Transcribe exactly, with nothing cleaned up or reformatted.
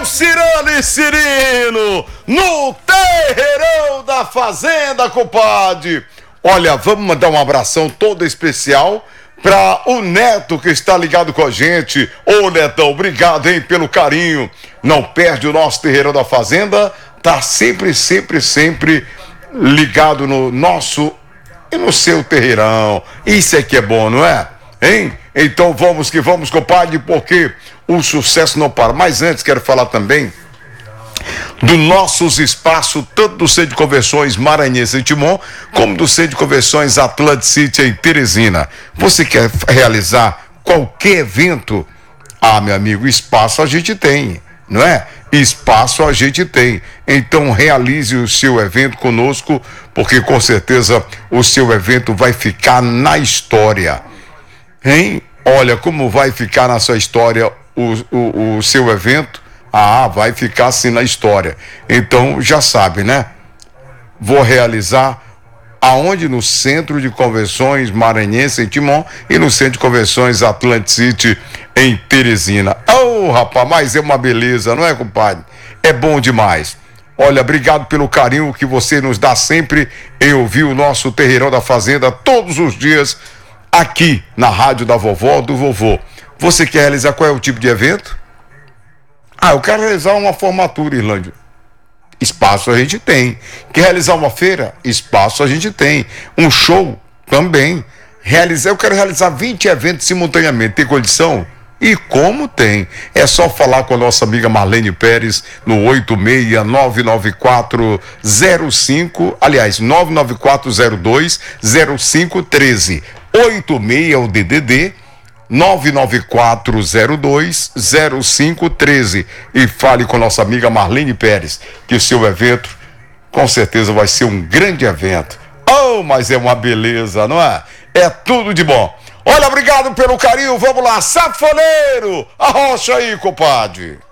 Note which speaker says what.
Speaker 1: Cirano e Cirino, no terreirão da fazenda, compadre. Olha, vamos mandar um abração todo especial para o Neto que está ligado com a gente. Ô Netão, obrigado, hein, pelo carinho. Não perde o nosso terreirão da fazenda, tá sempre, sempre, sempre ligado no nosso e no seu terreirão. Isso é que é bom, não é? Hein? Então vamos que vamos, compadre, porque o sucesso não para. Mas antes quero falar também dos nossos espaços, tanto do Centro de Convenções Maranhense em Timon, como do Centro de Convenções Atlantic City em Teresina. Você quer realizar qualquer evento? Ah, meu amigo, espaço a gente tem, não é? Espaço a gente tem. Então realize o seu evento conosco, porque com certeza o seu evento vai ficar na história. Hein? Olha, como vai ficar na sua história o, o, o seu evento? Ah, vai ficar assim na história. Então, já sabe, né? Vou realizar aonde? No Centro de Convenções Maranhense em Timon e no Centro de Convenções Atlantic City em Teresina. Oh, rapaz, mas é uma beleza, não é, compadre? É bom demais. Olha, obrigado pelo carinho que você nos dá sempre em ouvir o nosso Terreirão da Fazenda todos os dias aqui na rádio da vovó, do vovô. Você quer realizar qual é o tipo de evento? Ah, eu quero realizar uma formatura, Irlândia. Espaço a gente tem. Quer realizar uma feira? Espaço a gente tem. Um show? Também. Realizar, eu quero realizar vinte eventos simultaneamente. Tem condição? E como tem? É só falar com a nossa amiga Marlene Pérez no oito seis nove nove quatro zero cinco, aliás, nove nove quatro zero dois zero cinco um três. oito seis é o D D D nove nove quatro zero dois zero cinco um três e fale com nossa amiga Marlene Pérez que o seu evento com certeza vai ser um grande evento. Oh, mas é uma beleza, não é? É tudo de bom. Olha, obrigado pelo carinho, vamos lá, safoneiro, arrocha aí, compadre.